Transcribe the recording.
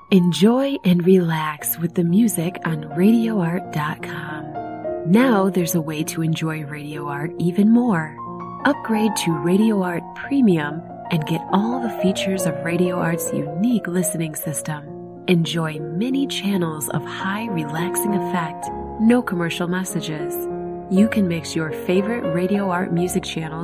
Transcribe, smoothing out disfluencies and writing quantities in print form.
Enjoy and relax with the music on RadioArt.com. Now there's a way to enjoy Radio Art even more. Upgrade to Radio Art Premium and get all the features of Radio Art's unique listening system. Enjoy many channels of high relaxing effect, no commercial messages. You can mix your favorite Radio Art music channels